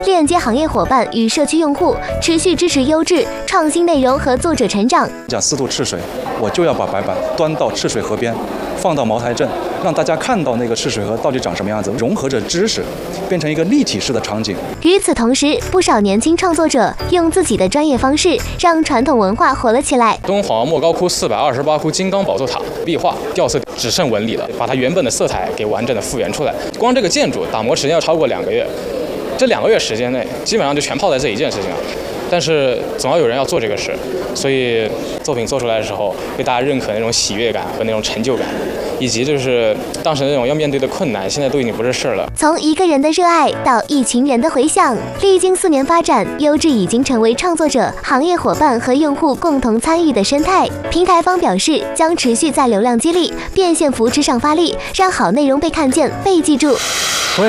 链接行业伙伴与社区用户，持续支持优质创新内容和作者成长。 讲4渡赤水，我就要把白板端到赤水河边，放到茅台镇，让大家看到那个赤水河到底长什么样子，融合着知识，变成一个立体式的场景。 与此同时，不少年轻创作者用自己的专业方式，让传统文化活了起来。 敦煌莫高窟428窟金刚宝座塔壁画掉色只剩纹理了，把它原本的色彩给完整的复原出来。光这个建筑打磨时间要超过2个月，这2个月时间内基本上就全泡在这一件事情了。但是总要有人要做这个事，所以作品做出来的时候被大家认可那种喜悦感和那种成就感，以及就是当时那种要面对的困难，现在都已经不是事儿了。 从一个人的热爱到一群人的回响，历经4年发展，优质已经成为创作者、行业伙伴和用户共同参与的生态。平台方表示，将持续在流量激励、变现扶持上发力，让好内容被看见、被记住。